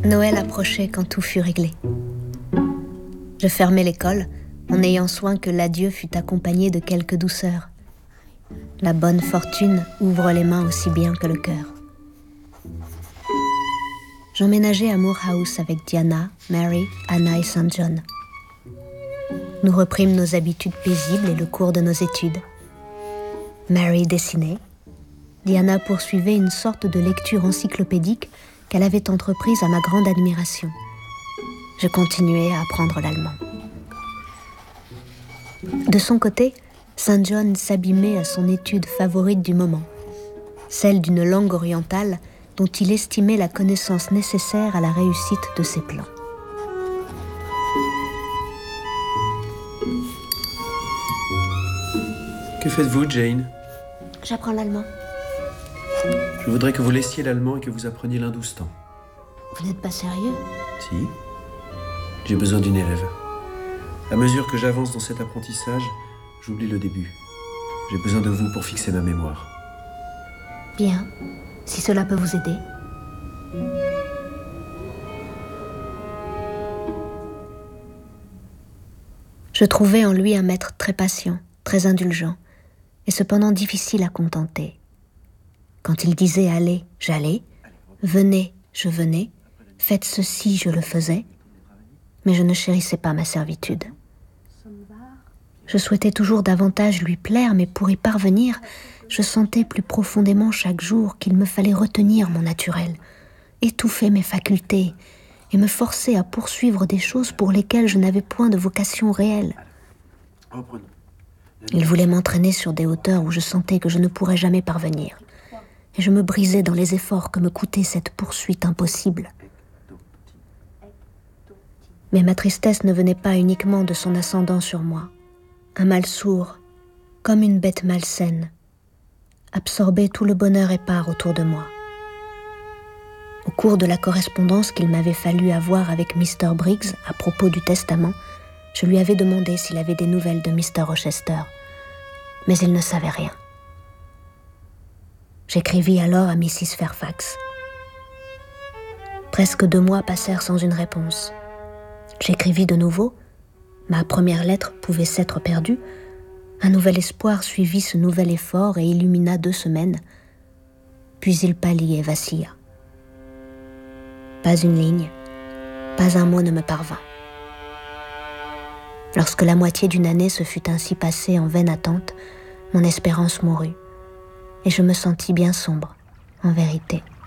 Noël approchait quand tout fut réglé. Je fermai l'école en ayant soin que l'adieu fût accompagné de quelque douceur. La bonne fortune ouvre les mains aussi bien que le cœur. J'emménageai à Moor House avec Diana, Mary, Anna et St. John. Nous reprîmes nos habitudes paisibles et le cours de nos études. Mary dessinait. Diana poursuivait une sorte de lecture encyclopédique qu'elle avait entreprise à ma grande admiration. Je continuais à apprendre l'allemand. De son côté, St. John s'abîmait à son étude favorite du moment, celle d'une langue orientale dont il estimait la connaissance nécessaire à la réussite de ses plans. Que faites-vous, Jane ? J'apprends l'allemand. Je voudrais que vous laissiez l'allemand et que vous appreniez l'hindoustan. Vous n'êtes pas sérieux ? Si. J'ai besoin d'une élève. À mesure que j'avance dans cet apprentissage, j'oublie le début. J'ai besoin de vous pour fixer ma mémoire. Bien, si cela peut vous aider. Je trouvais en lui un maître très patient, très indulgent, et cependant difficile à contenter. Quand il disait « allez », j'allais, « venez », je venais, « faites ceci », je le faisais, mais je ne chérissais pas ma servitude. Je souhaitais toujours davantage lui plaire, mais pour y parvenir, je sentais plus profondément chaque jour qu'il me fallait retenir mon naturel, étouffer mes facultés et me forcer à poursuivre des choses pour lesquelles je n'avais point de vocation réelle. Il voulait m'entraîner sur des hauteurs où je sentais que je ne pourrais jamais parvenir, et je me brisais dans les efforts que me coûtait cette poursuite impossible. Mais ma tristesse ne venait pas uniquement de son ascendant sur moi. Un mal sourd, comme une bête malsaine, absorbait tout le bonheur épars autour de moi. Au cours de la correspondance qu'il m'avait fallu avoir avec Mr. Briggs à propos du testament, je lui avais demandé s'il avait des nouvelles de Mr. Rochester, mais il ne savait rien. J'écrivis alors à Mrs. Fairfax. Presque 2 mois passèrent sans une réponse. J'écrivis de nouveau. Ma première lettre pouvait s'être perdue. Un nouvel espoir suivit ce nouvel effort et illumina 2 semaines. Puis il pâlit et vacilla. Pas une ligne, pas un mot ne me parvint. Lorsque la moitié d'une année se fut ainsi passée en vaine attente, mon espérance mourut, et je me sentis bien sombre, en vérité.